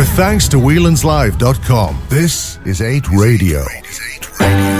With thanks to Whelan'sLive.com. This is 8 Radio.